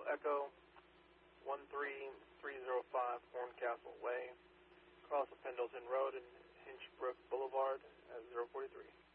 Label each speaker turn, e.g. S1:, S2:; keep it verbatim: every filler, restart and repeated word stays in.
S1: Echo, one three three zero five Horncastle Way, across the Pendleton Road and Hinchbrook Boulevard at zero forty-three.